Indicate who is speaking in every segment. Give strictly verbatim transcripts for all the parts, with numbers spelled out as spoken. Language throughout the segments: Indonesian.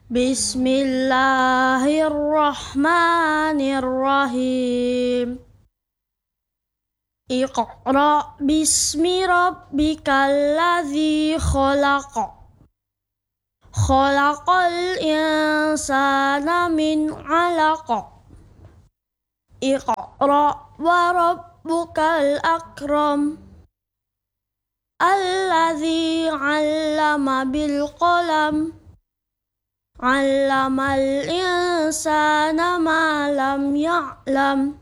Speaker 1: Bismillahirrahmanirrahim. Iqra bismi rabbikal ladzi khalaq. Khalaqal insana min 'alaq. Iqra wa rabbukal akram. Alladzi 'allama bil qalam. 'Allamal insana ma lam ya'lam.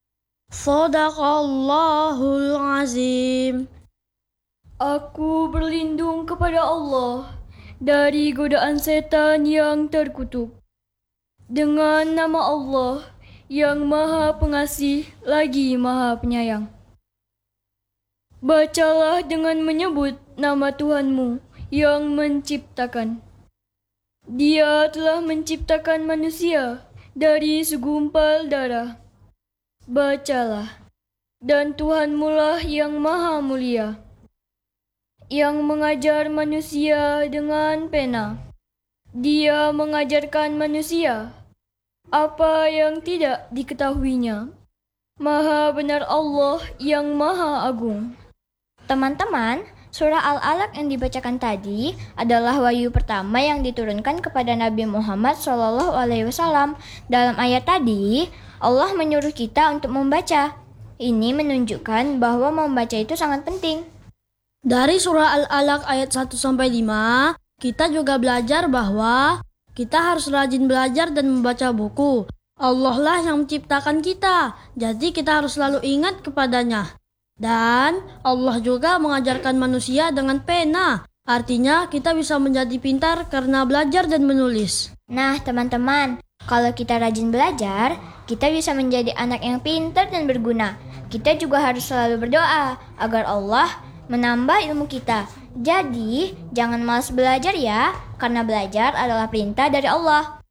Speaker 1: Shadaqallahul azim.
Speaker 2: Aku berlindung kepada Allah dari godaan setan yang terkutuk. Dengan nama Allah yang Maha Pengasih lagi Maha Penyayang. Bacalah dengan menyebut nama Tuhanmu yang menciptakan. Dia telah menciptakan manusia dari segumpal darah. Bacalah, dan Tuhanmu lah yang Maha Mulia, yang mengajar manusia dengan pena. Dia mengajarkan manusia apa yang tidak diketahuinya. Maha benar Allah yang Maha Agung.
Speaker 3: Teman-teman, surah Al-Alaq yang dibacakan tadi adalah wahyu pertama yang diturunkan kepada Nabi Muhammad shallallahu alaihi wasallam. Dalam ayat tadi, Allah menyuruh kita untuk membaca. Ini menunjukkan bahwa membaca itu sangat penting.
Speaker 1: Dari surah Al-Alaq ayat satu sampai lima, kita juga belajar bahwa kita harus rajin belajar dan membaca buku. Allah lah yang menciptakan kita, jadi kita harus selalu ingat kepadanya. Dan Allah juga mengajarkan manusia dengan pena. Artinya kita bisa menjadi pintar karena belajar dan menulis.
Speaker 3: Nah teman-teman, kalau kita rajin belajar, kita bisa menjadi anak yang pintar dan berguna. Kita juga harus selalu berdoa agar Allah menambah ilmu kita. Jadi jangan malas belajar ya, karena belajar adalah perintah dari Allah.